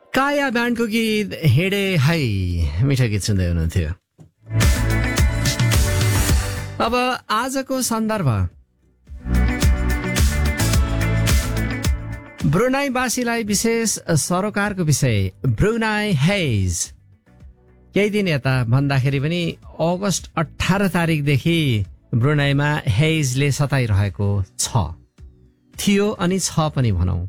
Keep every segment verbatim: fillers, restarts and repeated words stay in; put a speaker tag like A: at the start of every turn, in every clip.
A: काया ब्यान्डको गीत हिँडे है मिठो गीत सुन्दै हुनुहुन्थ्यो। अब आजको सन्दर्भ ब्रुनाईवासीलाई विशेष सरोकारको विषय ब्रुनाई हेज। केही दिन यता भन्दाखेरि पनि अगस्त अठार तारिकदेखि ब्रुनाईमा हेजले सताइरहेको छ थियो अनि छ पनि भनौं।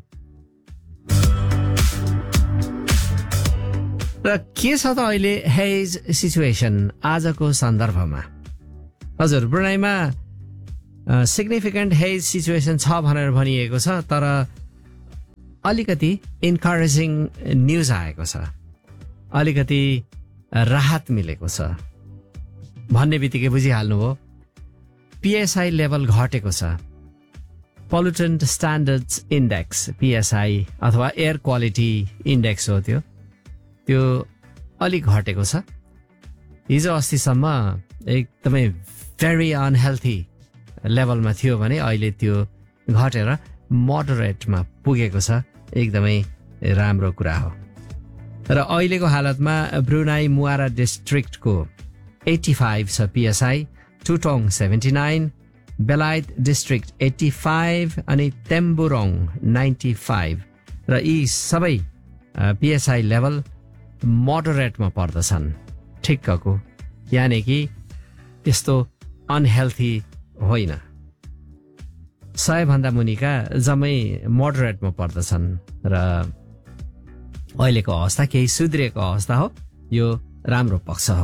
A: र के छ त अहिले हेज सिचुएसन आजको सन्दर्भमा? हजुर, ब्रुनाईमा सिग्निफिकेन्ट हेज सिचुएसन छ भनेर भनिएको छ, तर अलिकति इन्करेजिङ न्युज आएको छ, अलिकति राहत मिलेको छ भन्ने बित्तिकै बुझिहाल्नुभयो। पीएसआई लेभल घटेको छ, पोल्युटेन्ट स्ट्यान्डर्ड्स इन्डेक्स पीएसआई अथवा एयर क्वालिटी इन्डेक्स हो त्यो त्यो अलिक घटेको छ। हिजो अस्तिसम्म एकदमै भेरी अनहेल्थी लेभलमा थियो भने अहिले त्यो घटेर मोडरेटमा पुगेको छ। एकदमै राम्रो कुरा हो। र अहिलेको हालतमा ब्रुनाई मुआरा डिस्ट्रिक्टको पचासी छ पीएसआई, टुटोङ उन्सत्तरी, बेलायत डिस्ट्रिक्ट पचासी अनि तेम्बुरोङ पचानब्बे र यी सबै पीएसआई लेभल मोडरेटमा पर्दछन्, ठिक्कको, यानि कि त्यस्तो अनहेल्थी होइन। सय भन्दा मुनिका जम्मै मोडरेटमा पर्दछन् र अहिलेको अवस्था केही सुध्रिएको अवस्था हो। यो राम्रो पक्ष हो।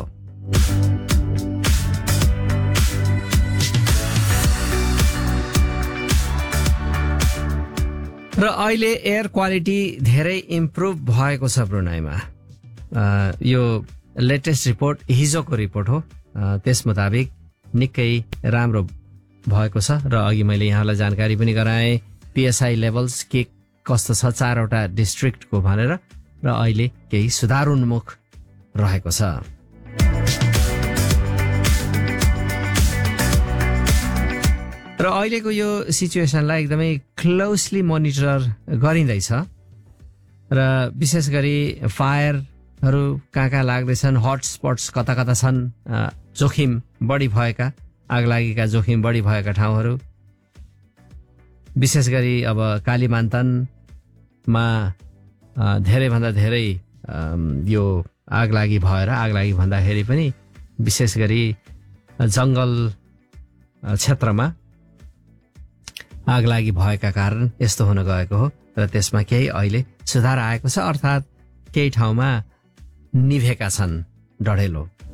A: र अहिले एयर क्वालिटी धेरै इम्प्रुभ भएको छ ब्रुनाईमा। यो लेटेस्ट रिपोर्ट हिजोको रिपोर्ट हो। त्यस मुताबिक निकै राम्रो भएको छ। र अघि मैले यहाँलाई जानकारी पनि गराएँ पीएसआई लेभल्स के कस्तो छ चारवटा डिस्ट्रिक्टको भनेर, र अहिले केही सुधारोन्मुख रहेको छ। र अहिलेको यो सिचुएसनलाई एकदमै क्लोजली मोनिटर गरिँदैछ र विशेष गरी फायरहरू कहाँ कहाँ लाग्दैछन्, हटस्पट्स कता कता छन्, जोखिम बढी भएका, आगलागीका जोखिम बढी भएका ठाउँहरू, विशेष गरी अब कालीमान्तनमा धेरैभन्दा धेरै यो आगलागी भएर, आगलागी भन्दाखेरि पनि विशेष गरी जङ्गल क्षेत्रमा आगलागी भएका कारण यस्तो हुन गएको हो। र त्यसमा केही अहिले सुधार आएको छ, अर्थात् केही ठाउँमा निभेका छन् डढेलो।